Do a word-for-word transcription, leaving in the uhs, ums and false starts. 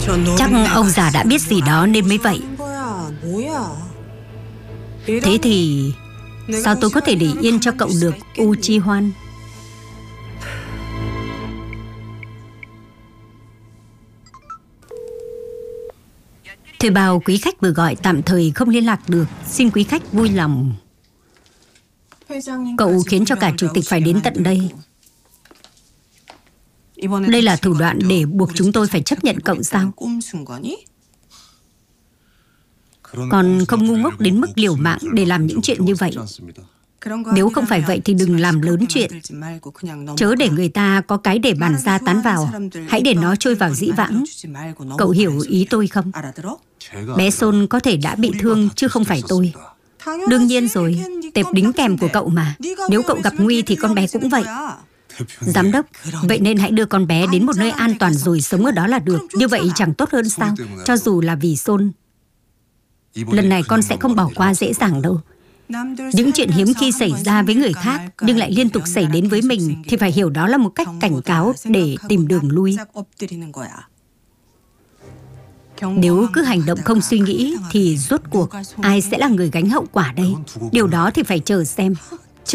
Chắc ông già đã biết gì đó nên mới vậy. Thế thì sao tôi có thể để yên cho cậu được, U Chi Hoan? Thuê bao quý khách vừa gọi tạm thời không liên lạc được. Xin quý khách vui lòng. Cậu khiến cho cả chủ tịch phải đến tận đây. Đây là thủ đoạn để buộc chúng tôi phải chấp nhận cậu sao? Còn không ngu ngốc đến mức liều mạng để làm những chuyện như vậy. Nếu không phải vậy thì đừng làm lớn chuyện. Chớ để người ta có cái để bàn ra tán vào. Hãy để nó trôi vào dĩ vãng. Cậu hiểu ý tôi không? Bé Son có thể đã bị thương chứ không phải tôi. Đương nhiên rồi, tệp đính kèm của cậu mà. Nếu cậu gặp nguy thì con bé cũng vậy. Giám đốc, vậy nên hãy đưa con bé đến một nơi an toàn rồi sống ở đó là được. Như vậy chẳng tốt hơn sao? Cho dù là vì Son. Lần này con sẽ không bỏ qua dễ dàng đâu. Những chuyện hiếm khi xảy ra với người khác nhưng lại liên tục xảy đến với mình thì phải hiểu đó là một cách cảnh cáo để tìm đường lui. Nếu cứ hành động không suy nghĩ thì rốt cuộc ai sẽ là người gánh hậu quả đây? Điều đó thì phải chờ xem.